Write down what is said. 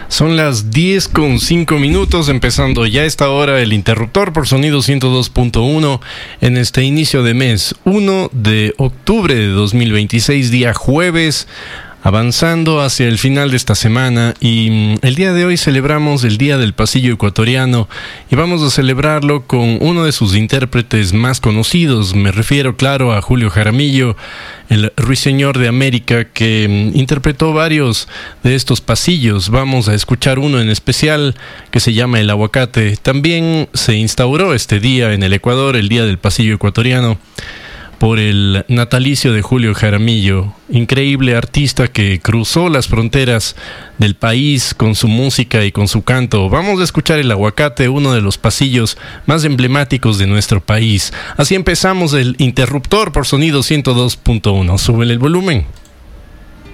Son las 10:05, empezando ya a esta hora el interruptor por Sonido 102.1 en este inicio de mes 1 de octubre de 2026, día jueves, avanzando hacia el final de esta semana. Y el día de hoy celebramos el Día del Pasillo Ecuatoriano y vamos a celebrarlo con uno de sus intérpretes más conocidos. Me refiero, claro, a Julio Jaramillo, el ruiseñor de América, que interpretó varios de estos pasillos. Vamos a escuchar uno en especial que se llama El Aguacate. También se instauró este día en el Ecuador, el Día del Pasillo Ecuatoriano, por el natalicio de Julio Jaramillo, increíble artista que cruzó las fronteras del país con su música y con su canto. Vamos a escuchar El Aguacate, uno de los pasillos más emblemáticos de nuestro país. Así empezamos el interruptor por Sonido 102.1. Súbele el volumen.